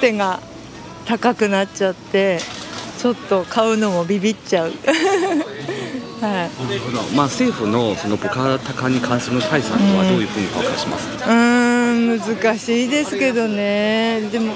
手が高くなっちゃってちょっと買うのもビビっちゃうはい、 政府のその物価高に関する対策はどういうふうに評価しますか？ 難しいですけどね。でも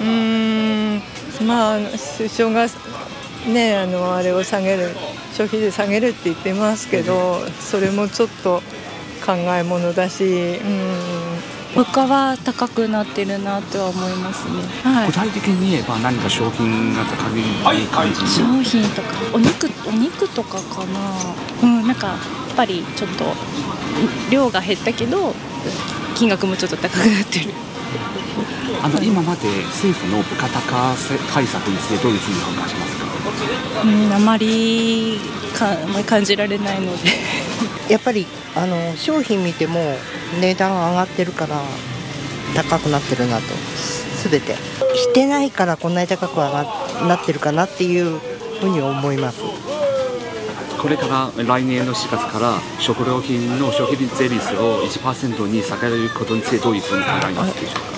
首相がねあれを下げる、消費税下げるって言ってますけど、それもちょっと考えものだし、 物価は高くなってるなとは思いますね。はい、 具体的に言えば何か商品が高い感じ？ 商品とかお肉とかかな。なんかやっぱりちょっと量が減ったけど金額もちょっと高くなってる。 今まで政府の物価高対策についてどういうふうに評価しますか？ あまり感じられないのでやっぱり商品見ても値段上がってるから高くなってるなと、全てしてないからこんなに高くなってるかなっていうふうに思います。 これから来年の4月から食料品の消費税率を 1% に下げることについてどういうふうに考えますでしょうか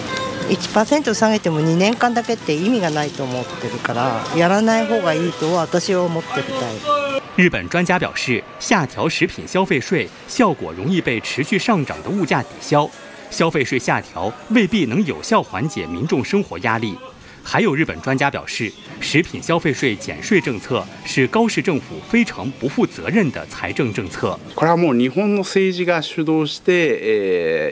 ？1% 下げても2年間だけって意味がないと思ってるからやらない方がいいと私は思ってるたい。 日本专家表示，下调食品消费税效果容易被持续上涨的物价抵消，消费税下调未必能有效缓解民众生活压力。还有日本专家表示，食品消费税减税政策是高市政府非常不负责任的财政政策。 これはもう日本の政治が主導して、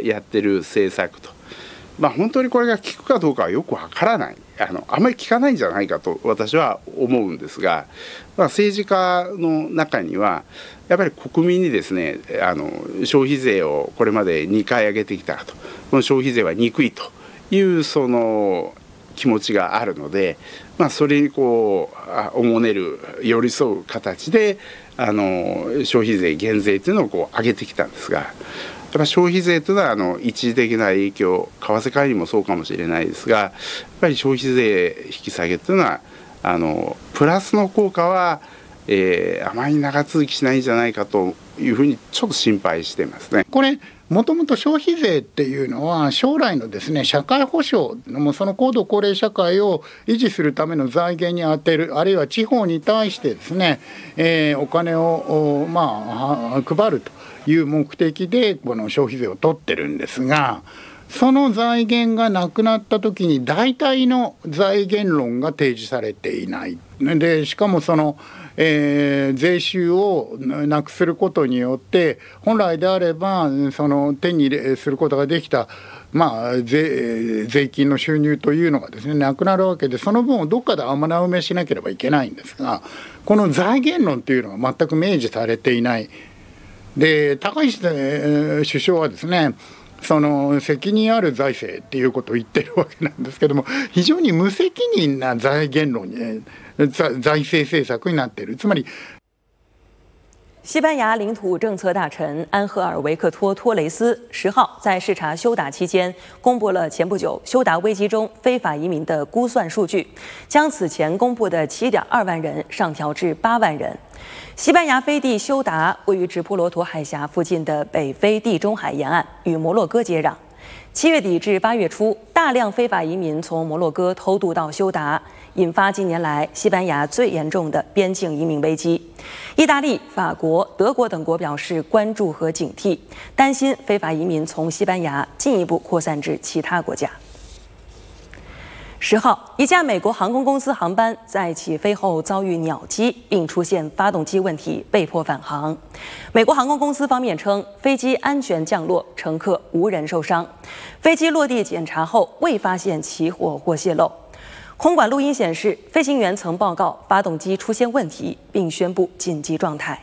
やってる政策と。本当にこれが効くかどうかはよくわからない、あまり効かないんじゃないかと私は思うんですが、政治家の中にはやっぱり国民にですね消費税をこれまで2回上げてきたと、この消費税は憎いというその気持ちがあるので、それにこうおもねる寄り添う形で消費税減税というのをこう上げてきたんですが、やっぱ消費税というのは一時的な影響、為替介入もそうかもしれないですが、やっぱり消費税引き下げというのはプラスの効果は、あまり長続きしないんじゃないかというふうにちょっと心配していますね。 これもともと消費税っていうのは将来のですね社会保障のその高度高齢社会を維持するための財源に充てる、あるいは地方に対してですね、お金を配るという目的でこの消費税を取ってるんですが、その財源がなくなった時に大体の財源論が提示されていないで、しかもその税収をなくすることによって本来であればその手に入れすることができた、税金の収入というのがですねなくなるわけで、その分をどっかで穴埋めしなければいけないんですが、この財源論というのが全く明示されていない。で高市首相はですねその責任ある財政っていうことを言ってるわけなんですけども、非常に無責任な財源論に財政政策になっている。つまり西班牙领土政策大臣安赫尔维克托·托雷斯10号在视察休达期间，公布了前不久休达危机中非法移民的估算数据，将此前公布的7.2万人上调至8万人。西班牙飞地休达位于直布罗陀海峡附近的北非地中海沿岸，与摩洛哥接壤。7月底至8月初，大量非法移民从摩洛哥偷渡到休达，引发近年来西班牙最严重的边境移民危机。意大利、法国、德国等国表示关注和警惕，担心非法移民从西班牙进一步扩散至其他国家。10号，一架美国航空公司航班在起飞后遭遇鸟击，并出现发动机问题，被迫返航。美国航空公司方面称，飞机安全降落，乘客无人受伤。飞机落地检查后未发现起火或泄漏。空管录音显示，飞行员曾报告发动机出现问题，并宣布紧急状态。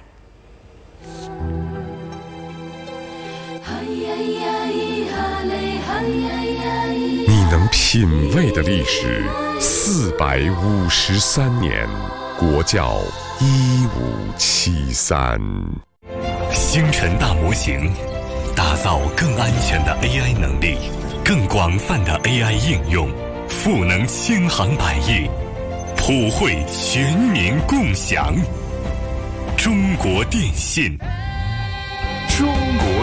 你能品味的历史453年，国教1573。 星辰大模型，打造更安全的 AI 能力，更广泛的 AI 应用，赋能千行百业，普惠全民共享。中国电信，中国